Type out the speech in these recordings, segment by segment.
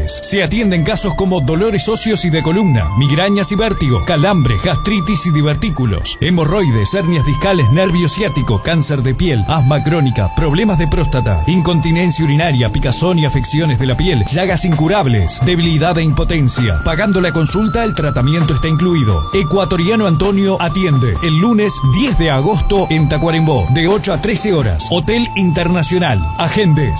Express. Se atienden casos como dolores óseos y de columna, migrañas y vértigo, calambre, gastritis y divertículos, hemorroides, hernias discales, nervio ciático, cáncer de piel, asma crónica, problemas de próstata, incontinencia urinaria, picazón y afecciones de la piel, llagas incurables, debilidad e impotencia. Pagando la consulta, el tratamiento está incluido. Ecuatoriano Antonio atiende el lunes 10 de agosto en Tacuarembó, de 8 a 13 horas. Hotel Internacional. Agende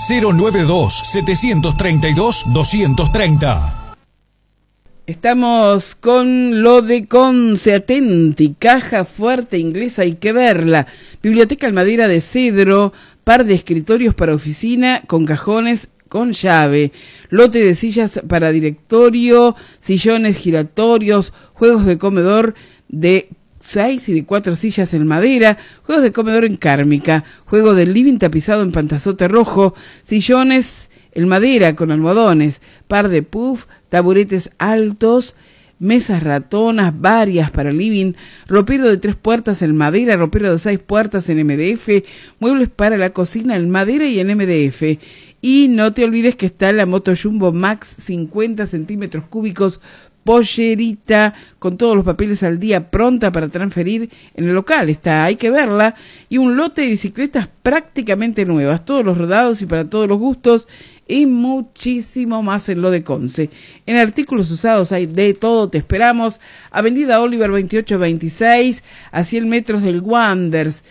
092-732-230. Estamos con lo de Conce. Atenti, caja fuerte inglesa, hay que verla. Biblioteca en madera de cedro, par de escritorios para oficina con cajones con llave, lote de sillas para directorio, sillones giratorios, juegos de comedor de 6 y de 4 sillas en madera, juegos de comedor en cármica, juego del living tapizado en pantazote rojo, sillones en madera con almohadones, par de puff, taburetes altos, mesas ratonas, varias para living, ropero de 3 puertas en madera, ropero de 6 puertas en MDF, muebles para la cocina en madera y en MDF. Y no te olvides que está la Moto Jumbo Max 50 centímetros cúbicos, pollerita, con todos los papeles al día, pronta para transferir en el local. Está, hay que verla. Y un lote de bicicletas prácticamente nuevas, todos los rodados y para todos los gustos, y muchísimo más en lo de Conce. En artículos usados hay de todo, te esperamos. Avenida Oliver 2826, a 100 metros del Wanders.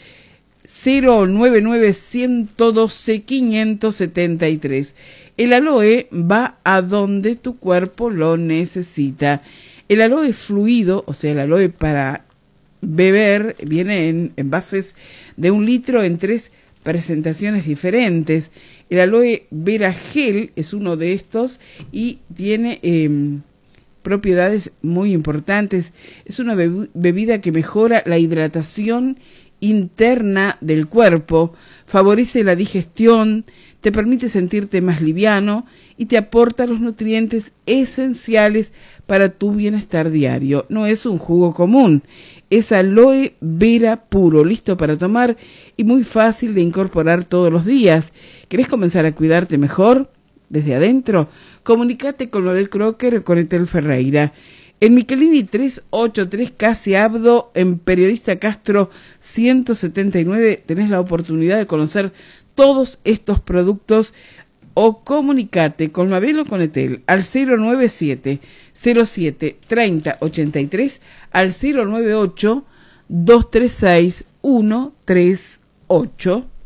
099-112-573. El aloe va a donde tu cuerpo lo necesita. El aloe fluido, o sea, el aloe para beber, viene en envases de 1 litro en 3 presentaciones diferentes. El aloe vera gel es uno de estos y tiene propiedades muy importantes. Es una bebida que mejora la hidratación interna del cuerpo, favorece la digestión, te permite sentirte más liviano y te aporta los nutrientes esenciales para tu bienestar diario. No es un jugo común, es aloe vera puro, listo para tomar y muy fácil de incorporar todos los días. ¿Querés comenzar a cuidarte mejor desde adentro? Comunicate con Mabel Crocker o con Etel Ferreira. En Michelini 383 Casi Abdo, en Periodista Castro 179, tenés la oportunidad de conocer todos estos productos o comunicate con Mabel o con Etel al 097 07 30 83, al 098 236 138.